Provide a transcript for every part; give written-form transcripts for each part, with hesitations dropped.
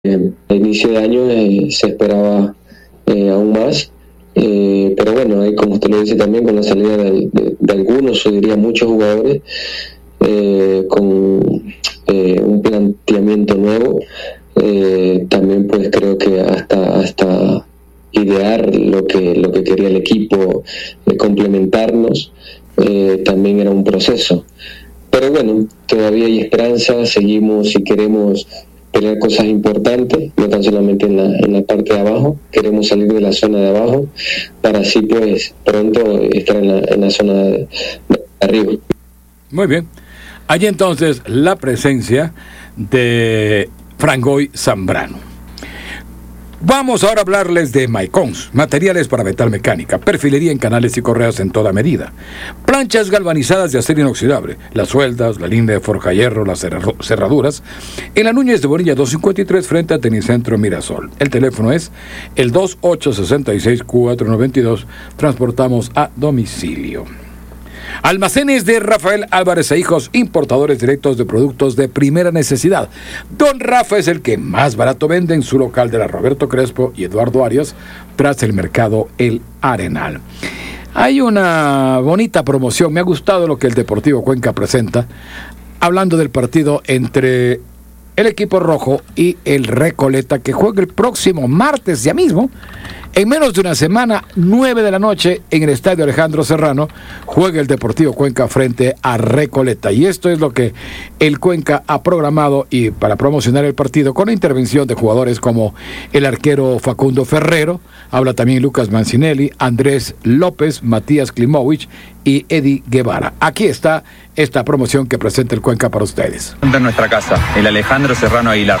A inicio de año se esperaba aún más, pero bueno, ahí como usted lo dice también, con la salida de algunos, yo diría muchos jugadores, con un planteamiento nuevo, también pues creo que hasta idear lo que quería el equipo, complementarnos, también era un proceso. Pero bueno, todavía hay esperanza, seguimos y queremos pelear cosas importantes, no tan solamente en la parte de abajo, queremos salir de la zona de abajo para así pues pronto estar en la zona de arriba. Muy bien. Hay entonces la presencia de Frangoy Zambrano. Vamos ahora a hablarles de Maicons, materiales para metalmecánica, perfilería en canales y correas en toda medida, planchas galvanizadas de acero inoxidable, las sueldas, la línea de forja hierro, las cerraduras, en la Núñez de Bonilla 253 frente a Tenicentro Mirasol. El teléfono es el 2866-492, transportamos a domicilio. Almacenes de Rafael Álvarez e Hijos, importadores directos de productos de primera necesidad. Don Rafa es el que más barato vende en su local de la Roberto Crespo y Eduardo Arias, tras el mercado El Arenal. Hay una bonita promoción, me ha gustado lo que el Deportivo Cuenca presenta, hablando del partido entre el equipo rojo y el Recoleta, que juega el próximo martes, ya mismo. En menos de una semana, 9 de la noche, en el Estadio Alejandro Serrano, juega el Deportivo Cuenca frente a Recoleta. Y esto es lo que el Cuenca ha programado y para promocionar el partido, con la intervención de jugadores como el arquero Facundo Ferrero, habla también Lucas Mancinelli, Andrés López, Matías Klimovich y Eddie Guevara. Aquí está esta promoción que presenta el Cuenca para ustedes. En nuestra casa, el Alejandro Serrano Aguilar.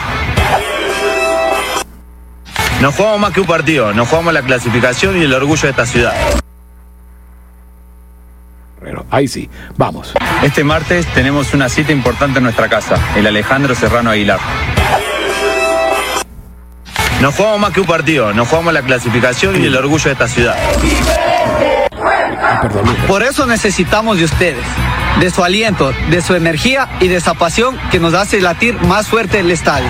Nos jugamos más que un partido, nos jugamos la clasificación y el orgullo de esta ciudad. Bueno, ahí sí, vamos. Este martes tenemos una cita importante en nuestra casa, el Alejandro Serrano Aguilar. Nos jugamos más que un partido, nos jugamos la clasificación y el orgullo de esta ciudad. Por eso necesitamos de ustedes, de su aliento, de su energía y de esa pasión que nos hace latir más fuerte el estadio.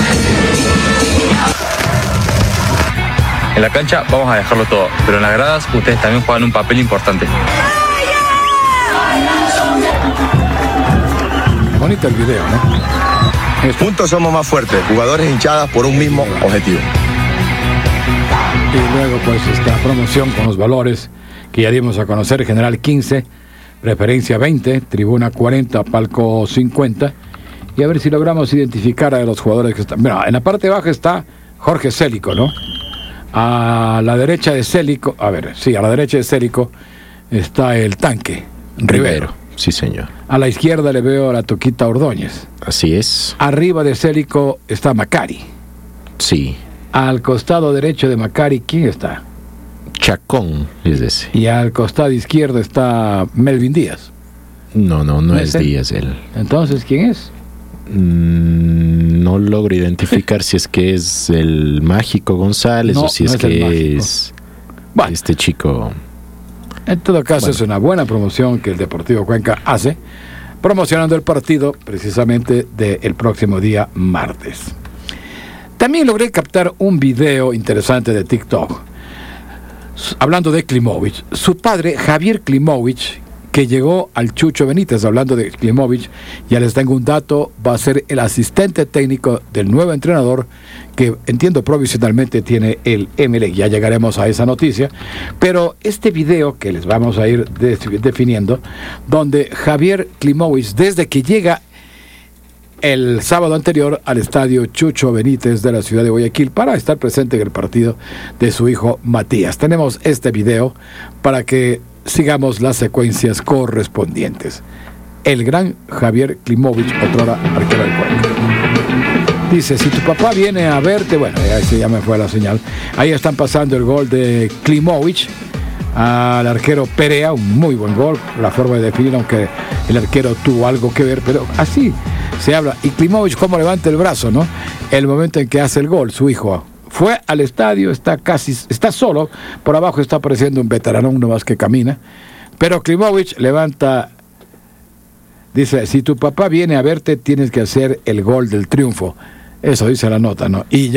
En la cancha vamos a dejarlo todo, pero en las gradas ustedes también juegan un papel importante. Bonito el video, ¿no? Juntos somos más fuertes, jugadores hinchadas por un mismo objetivo. Y luego pues esta promoción con los valores que ya dimos a conocer: general 15, preferencia 20, tribuna 40, palco 50. Y a ver si logramos identificar a los jugadores que están. Bueno, en la parte baja está Jorge Célico, ¿no? A la derecha de Célico, a la derecha de Célico está el Tanque Rivero. Sí, señor. A la izquierda le veo a la Toquita Ordóñez. Así es. Arriba de Célico está Macari. Sí. Al costado derecho de Macari, ¿quién está? Chacón es ese. Y al costado izquierdo está Melvin Díaz. No es Díaz él. Entonces, ¿quién es? No logro identificar si es que es el Mágico González o si es que es este chico. En todo caso, es una buena promoción que el Deportivo Cuenca hace, promocionando el partido precisamente del próximo día martes. También logré captar un video interesante de TikTok, hablando de Klimovich. Su padre, Javier Klimovich, que llegó al Chucho Benítez, hablando de Klimovich, ya les tengo un dato, va a ser el asistente técnico del nuevo entrenador, que entiendo provisionalmente tiene el Emelec. Ya llegaremos a esa noticia, pero este video que les vamos a ir definiendo, donde Javier Klimovich, desde que llega el sábado anterior al estadio Chucho Benítez de la ciudad de Guayaquil para estar presente en el partido de su hijo Matías. Tenemos este video para que sigamos las secuencias correspondientes. El gran Javier Klimovich, otrora arquero del Cuenca. Dice: si tu papá viene a verte, bueno, ya me fue la señal. Ahí están pasando el gol de Klimovich al arquero Perea, un muy buen gol, la forma de definir, aunque el arquero tuvo algo que ver, pero así se habla. Y Klimovich cómo levanta el brazo, ¿no? El momento en que hace el gol, su hijo fue al estadio, está solo, por abajo está apareciendo un veterano, uno más que camina, pero Klimovich levanta, dice: si tu papá viene a verte, tienes que hacer el gol del triunfo. Eso dice la nota, ¿no? Y